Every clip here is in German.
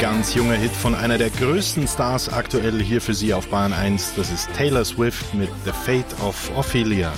ganz junger Hit von einer der größten Stars aktuell hier für Sie auf Bayern 1. Das ist Taylor Swift mit The Fate of Ophelia.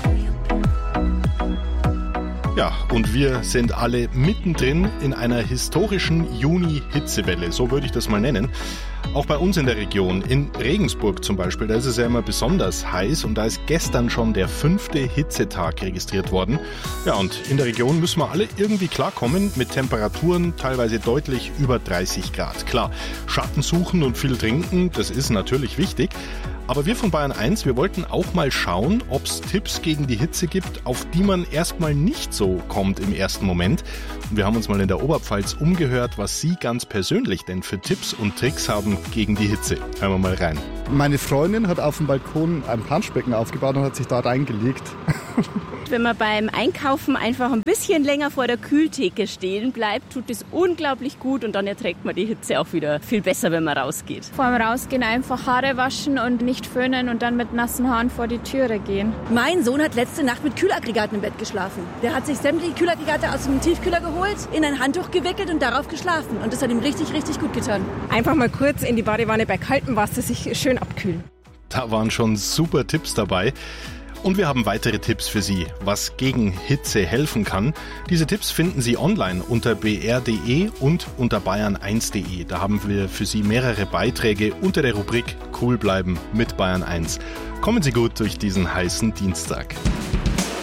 Ja, und wir sind alle mittendrin in einer historischen Juni-Hitzewelle, so würde ich das mal nennen. Auch bei uns in der Region, in Regensburg zum Beispiel, da ist es ja immer besonders heiß und da ist gestern schon der 5. Hitzetag registriert worden. Ja, und in der Region müssen wir alle irgendwie klarkommen mit Temperaturen teilweise deutlich über 30 Grad. Klar, Schatten suchen und viel trinken, das ist natürlich wichtig. Aber wir von Bayern 1, wir wollten auch mal schauen, ob es Tipps gegen die Hitze gibt, auf die man erstmal nicht so kommt im ersten Moment. Und wir haben uns mal in der Oberpfalz umgehört, was Sie ganz persönlich denn für Tipps und Tricks haben gegen die Hitze. Hören wir mal rein. Meine Freundin hat auf dem Balkon ein Planschbecken aufgebaut und hat sich da reingelegt. Wenn man beim Einkaufen einfach ein bisschen länger vor der Kühltheke stehen bleibt, tut es unglaublich gut und dann erträgt man die Hitze auch wieder viel besser, wenn man rausgeht. Vor dem Rausgehen einfach Haare waschen und nicht föhnen und dann mit nassen Haaren vor die Türe gehen. Mein Sohn hat letzte Nacht mit Kühlaggregaten im Bett geschlafen. Der hat sich sämtliche Kühlaggregate aus dem Tiefkühler geholt, in ein Handtuch gewickelt und darauf geschlafen. Und das hat ihm richtig, richtig gut getan. Einfach mal kurz in die Badewanne bei kaltem Wasser sich schön abkühlen. Da waren schon super Tipps dabei. Und wir haben weitere Tipps für Sie, was gegen Hitze helfen kann. Diese Tipps finden Sie online unter br.de und unter bayern1.de. Da haben wir für Sie mehrere Beiträge unter der Rubrik Cool bleiben mit Bayern 1. Kommen Sie gut durch diesen heißen Dienstag.